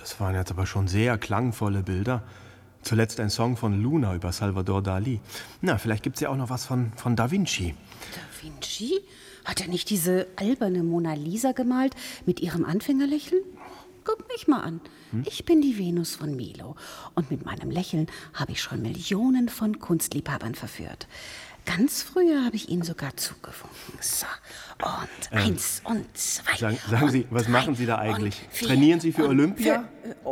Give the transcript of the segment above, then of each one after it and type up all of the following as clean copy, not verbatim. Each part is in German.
das waren jetzt aber schon sehr klangvolle Bilder. Zuletzt ein Song von Luna über Salvador Dali. Na, vielleicht gibt's ja auch noch was von Da Vinci. Da Vinci? Hat er nicht diese alberne Mona Lisa gemalt mit ihrem Anfängerlächeln? Guck mich mal an. Ich bin die Venus von Milo. Und mit meinem Lächeln habe ich schon Millionen von Kunstliebhabern verführt. Ganz früher habe ich ihnen sogar zugewunken. So, und 1 und 2. Sagen Sie, was machen Sie da eigentlich? Trainieren Sie für Olympia?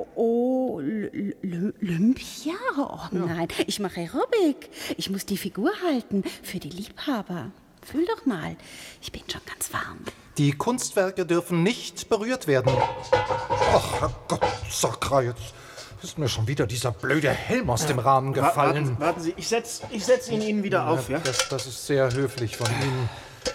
Olympia? Oh nein, ich mache Aerobic. Ich muss die Figur halten für die Liebhaber. Fühl doch mal, ich bin schon ganz warm. Die Kunstwerke dürfen nicht berührt werden. Ach, Herrgott, Sakra, jetzt ist mir schon wieder dieser blöde Helm aus dem Rahmen gefallen. Warten Sie, ich setz ihn Ihnen wieder auf, ja? Das ist sehr höflich von Ihnen.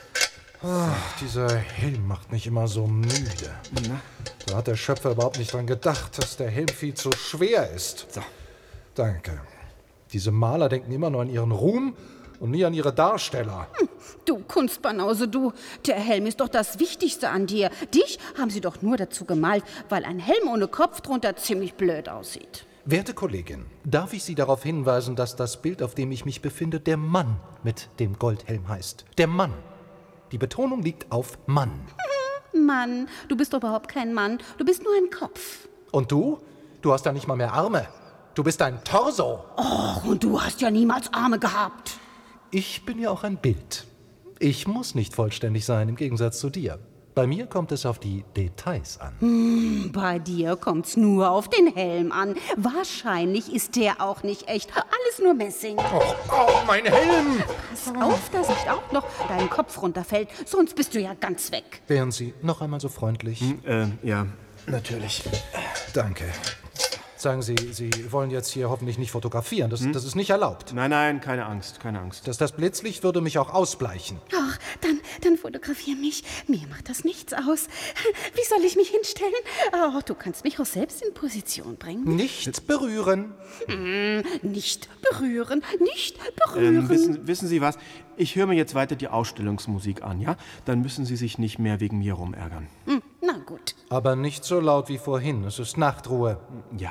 Ach, dieser Helm macht mich immer so müde. Da hat der Schöpfer überhaupt nicht dran gedacht, dass der Helm viel zu schwer ist. So. Danke. Diese Maler denken immer nur an ihren Ruhm und nie an ihre Darsteller. Du Kunstbanause, du. Der Helm ist doch das Wichtigste an dir. Dich haben sie doch nur dazu gemalt, weil ein Helm ohne Kopf drunter ziemlich blöd aussieht. Werte Kollegin, darf ich Sie darauf hinweisen, dass das Bild, auf dem ich mich befinde, der Mann mit dem Goldhelm heißt. Der Mann. Die Betonung liegt auf Mann. Mann, du bist doch überhaupt kein Mann. Du bist nur ein Kopf. Und du? Du hast ja nicht mal mehr Arme. Du bist ein Torso. Och, und du hast ja niemals Arme gehabt. Ich bin ja auch ein Bild. Ich muss nicht vollständig sein, im Gegensatz zu dir. Bei mir kommt es auf die Details an. Bei dir kommt's nur auf den Helm an. Wahrscheinlich ist der auch nicht echt. Alles nur Messing. Oh, mein Helm! Pass auf, dass nicht auch noch dein Kopf runterfällt. Sonst bist du ja ganz weg. Wären Sie noch einmal so freundlich? Ja, natürlich. Danke. Sagen Sie, Sie wollen jetzt hier hoffentlich nicht fotografieren. Das ist nicht erlaubt. Nein, keine Angst. Das Blitzlicht würde mich auch ausbleichen. Ach, dann fotografier mich. Mir macht das nichts aus. Wie soll ich mich hinstellen? Oh, du kannst mich auch selbst in Position bringen. Nicht berühren. Nicht berühren, nicht berühren. Wissen Sie was? Ich höre mir jetzt weiter die Ausstellungsmusik an, ja? Dann müssen Sie sich nicht mehr wegen mir rumärgern. Na gut. Aber nicht so laut wie vorhin. Es ist Nachtruhe. Ja.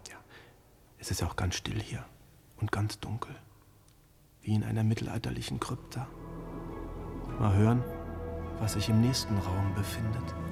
Es ist ja auch ganz still hier und ganz dunkel. Wie in einer mittelalterlichen Krypta. Mal hören, was sich im nächsten Raum befindet.